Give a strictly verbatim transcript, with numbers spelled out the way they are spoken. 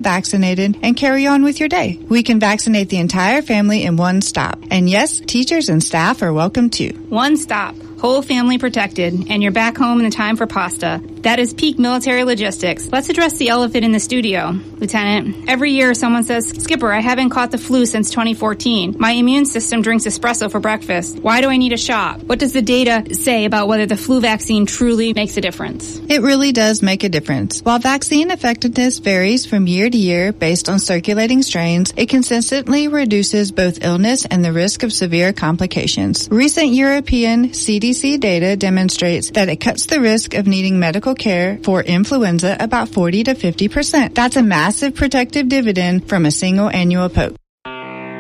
vaccinated, and carry on with your day. We can vaccinate the entire family in one stop. And yes, teachers and staff are welcome too. One stop. Whole family protected, and you're back home in time for pasta. That is peak military logistics. Let's address the elephant in the studio. Lieutenant, every year someone says, Skipper, I haven't caught the flu since twenty fourteen. My immune system drinks espresso for breakfast. Why do I need a shot? What does the data say about whether the flu vaccine truly makes a difference? It really does make a difference. While vaccine effectiveness varies from year to year based on circulating strains, it consistently reduces both illness and the risk of severe complications. Recent European C D C data demonstrates that it cuts the risk of needing medical care for influenza about forty to fifty percent. That's a massive protective dividend from a single annual poke.